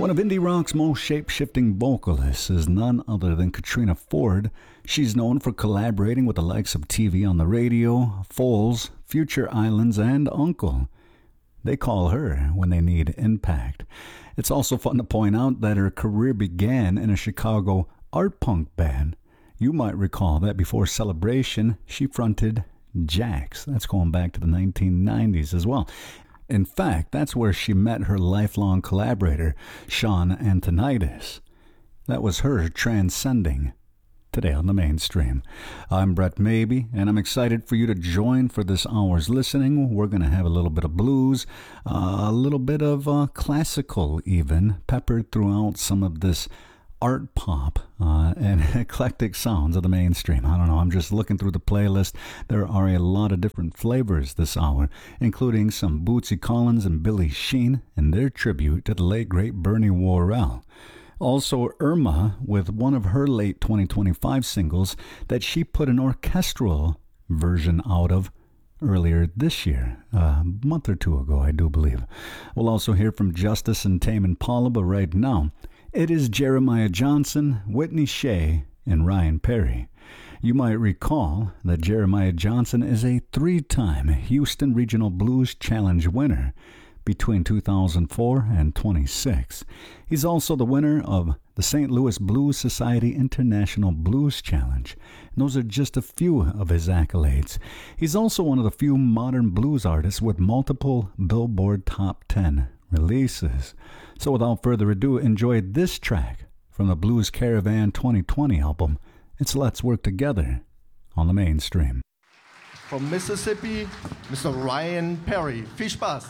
One of indie rock's most shape-shifting vocalists is none other than Katrina Ford. She's known for collaborating with the likes of TV on the Radio, Foals, Future Islands, and Uncle. They call her when they need impact. It's also fun to point out that her career began in a Chicago art punk band. You might recall that before Celebration, she fronted Jax. That's going back to the 1990s as well. In fact, that's where she met her lifelong collaborator, Sean Antonitis. That was her transcending. Today on the Mainstream. I'm Brett Maybe, and I'm excited for you to join for this hour's listening. We're going to have a little bit of blues, a little bit of classical even, peppered throughout some of this art pop and eclectic sounds of the Mainstream. I don't know, I'm just looking through the playlist. There are a lot of different flavors this hour, including some Bootsy Collins and Billy Sheehan and their tribute to the late great Bernie Worrell. Also, Irma with one of her late 2025 singles that she put an orchestral version out of earlier this year, a month or two ago, I do believe. We'll also hear from Justice and Tame Impala, but right now, it is Jeremiah Johnson, Whitney Shea, and Ryan Perry. You might recall that Jeremiah Johnson is a 3-time Houston Regional Blues Challenge winner between 2004 and 26. He's also the winner of the St. Louis Blues Society International Blues Challenge. And those are just a few of his accolades. He's also one of the few modern blues artists with multiple Billboard Top 10 releases. So without further ado, enjoy this track from the Blues Caravan 2020 album. It's Let's Work Together on the Mainstream. From Mississippi, Mr. Ryan Perry. Viel Spaß.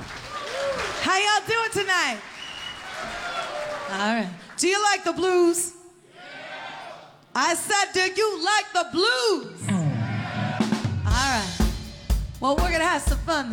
How y'all doing tonight? All right. Do you like the blues? I said, do you like the blues? All right. Well, we're going to have some fun then.